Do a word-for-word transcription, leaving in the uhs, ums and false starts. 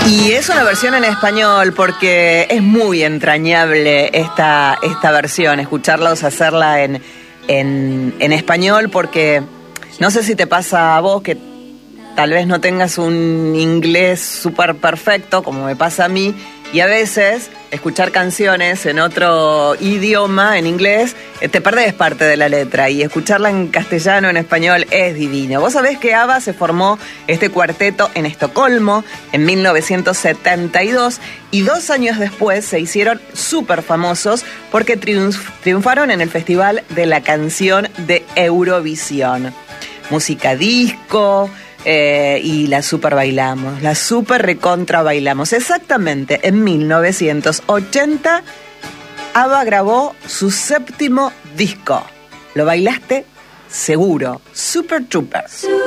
Y es una versión en español porque es muy entrañable esta, esta versión, escucharlos hacerla en, en, en español, porque no sé si te pasa a vos que tal vez no tengas un inglés súper perfecto, como me pasa a mí, y a veces escuchar canciones en otro idioma, en inglés, te perdés parte de la letra, y escucharla en castellano, en español, es divino. Vos sabés que ABBA se formó este cuarteto en Estocolmo en mil novecientos setenta y dos, y dos años después se hicieron súper famosos porque triunf- triunfaron en el Festival de la Canción de Eurovisión. Música disco... Eh, y la super bailamos, la super recontra bailamos. Exactamente, en mil novecientos ochenta, ABBA grabó su séptimo disco. ¿Lo bailaste? Seguro. Super Troopers.